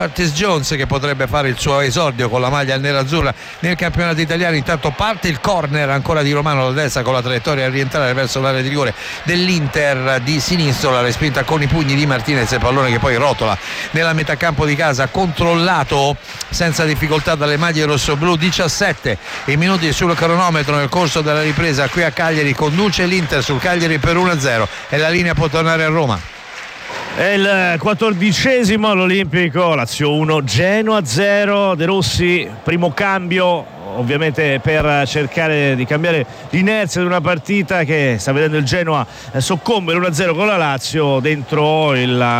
Curtis Jones, che potrebbe fare il suo esordio con la maglia nerazzurra nel campionato italiano. Intanto parte il corner ancora di Romano alla destra con la traiettoria a rientrare verso l'area di rigore dell'Inter di sinistro, la respinta con i pugni di Martinez, il pallone che poi rotola nella metà campo di casa, controllato senza difficoltà dalle maglie rossoblu. 17 i minuti sul cronometro nel corso della ripresa qui a Cagliari, conduce l'Inter sul Cagliari per 1-0 e la linea può tornare a Roma. È il 14° all'Olimpico, Lazio 1, Genoa 0. De Rossi, primo cambio ovviamente per cercare di cambiare l'inerzia di una partita che sta vedendo il Genoa soccombere 1-0 con la Lazio. Dentro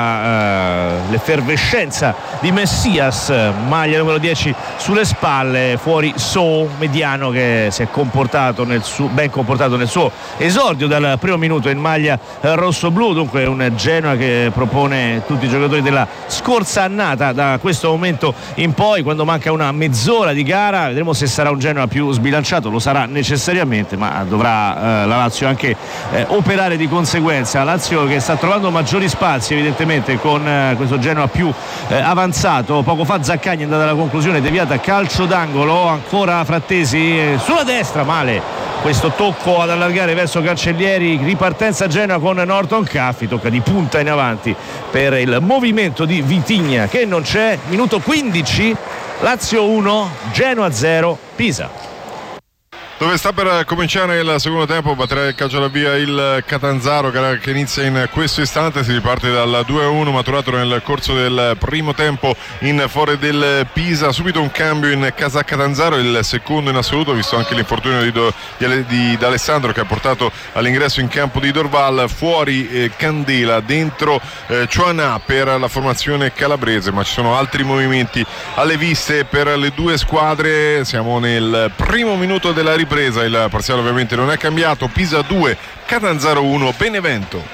l'effervescenza di Messias, maglia numero 10 sulle spalle, fuori So, mediano, che si è comportato ben comportato nel suo esordio dal primo minuto in maglia rossoblu. Dunque un Genoa che propone tutti i giocatori della scorsa annata da questo momento in poi, quando manca una mezz'ora di gara. Vedremo se sarà un Genoa più sbilanciato, lo sarà necessariamente, ma dovrà la Lazio anche operare di conseguenza. Lazio che sta trovando maggiori spazi evidentemente con questo Genoa più avanzato. Poco fa Zaccagni è andata alla conclusione, deviata, calcio d'angolo, ancora Frattesi sulla destra, male questo tocco ad allargare verso Cancellieri. Ripartenza Genoa con Norton Caffi, tocca di punta in avanti per il movimento di Vitigna che non c'è. Minuto 15, Lazio 1, Genoa 0, Pisa. Dove sta per cominciare il secondo tempo, batterà il calcio alla via il Catanzaro che inizia in questo istante. Si riparte dal 2-1 maturato nel corso del primo tempo in favore del Pisa. Subito un cambio in casa Catanzaro, il secondo in assoluto, visto anche l'infortunio di D'Alessandro, che ha portato all'ingresso in campo di Dorval. Fuori Candela, dentro Ciuanà per la formazione calabrese, ma ci sono altri movimenti alle viste per le due squadre. Siamo nel primo minuto della ripresa, il parziale ovviamente non è cambiato. Pisa 2, Catanzaro 1, Benevento.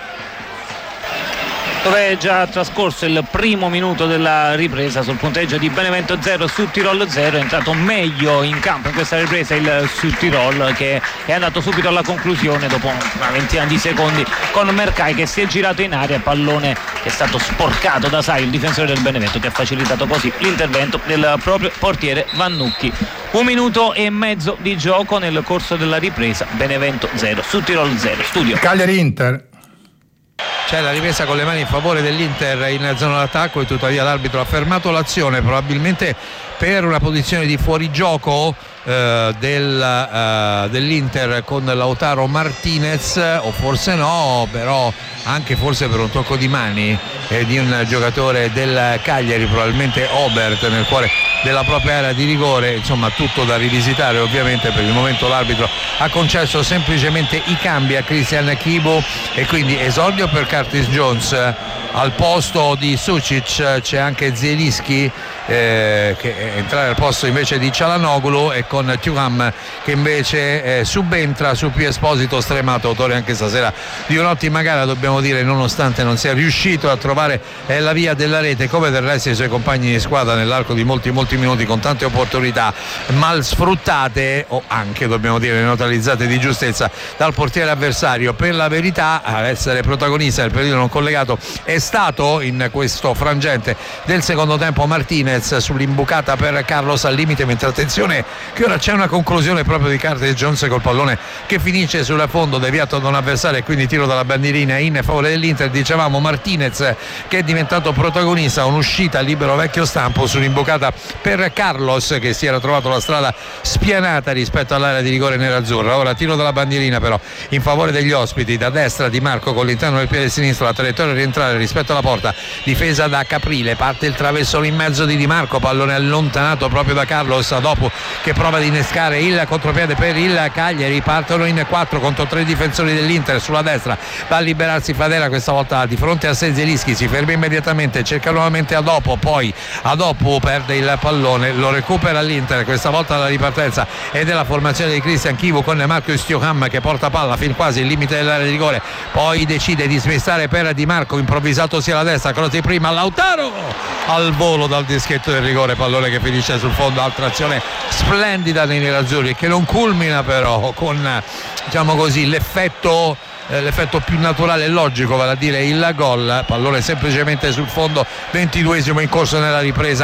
Dove è già trascorso il primo minuto della ripresa, sul punteggio di Benevento 0, Südtirol 0. È entrato meglio in campo in questa ripresa il Südtirol, che è andato subito alla conclusione dopo una ventina di secondi con Mercai che si è girato in aria, pallone che è stato sporcato da Sai, il difensore del Benevento, che ha facilitato così l'intervento del proprio portiere Vannucchi. 1 minuto e mezzo di gioco nel corso della ripresa, Benevento 0, Südtirol 0. Studio Cagliari Inter. C'è la ripresa con le mani in favore dell'Inter in zona d'attacco, e tuttavia l'arbitro ha fermato l'azione, probabilmente per una posizione di fuorigioco dell'Inter con Lautaro Martinez, o forse no, però anche forse per un tocco di mani di un giocatore del Cagliari, probabilmente Obert, nel cuore della propria area di rigore. Insomma, tutto da rivisitare ovviamente. Per il momento l'arbitro ha concesso semplicemente i cambi a Christian Chibo, e quindi esordio per Curtis Jones. Al posto di Sucic c'è anche Zielinski, che entrare al posto invece di Cialanoglu, e con Thuram che invece subentra su Pio Esposito, stremato, autore anche stasera di un'ottima gara, dobbiamo dire, nonostante non sia riuscito a trovare la via della rete, come del resto i suoi compagni di squadra nell'arco di molti minuti, con tante opportunità mal sfruttate, o anche, dobbiamo dire, neutralizzate di giustezza dal portiere avversario. Per la verità, a essere protagonista del periodo non collegato è stato in questo frangente del secondo tempo Martinez sull'imbucata per Carlos al limite, mentre attenzione che ora c'è una conclusione proprio di Curtis Jones col pallone che finisce sul fondo, deviato da un avversario, e quindi tiro dalla bandierina in favore dell'Inter. Dicevamo Martinez che è diventato protagonista, un'uscita libero vecchio stampo sull'imbucata per Carlos, che si era trovato la strada spianata rispetto all'area di rigore nerazzurra. Ora tiro dalla bandierina però in favore degli ospiti, da destra Di Marco con l'interno del piede sinistro, la traiettoria rientrare rispetto alla porta, difesa da Caprile, parte il traversone in mezzo di Di Marco, pallone allontanato proprio da Carlos, dopo che prova di innescare il contropiede per il Cagliari. Partono in 4 contro 3 difensori dell'Inter. Sulla destra va a liberarsi Fadera, questa volta di fronte a sé Zielinski, si ferma immediatamente, cerca nuovamente a dopo, poi a dopo perde il pallone, lo recupera l'Inter. Questa volta la ripartenza è della formazione di Christian Chivu con Marcus Thuram che porta palla fin quasi il limite dell'area di rigore, poi decide di smistare per Di Marco, improvvisato sia alla destra, cross di prima, Lautaro al volo dal dischetto del rigore, pallone che finisce sul fondo. Altra azione splendida dei nerazzurri, che non culmina però con, diciamo così, l'effetto più naturale e logico, vale a dire il gol. Pallone semplicemente sul fondo, 22esimo in corso nella ripresa.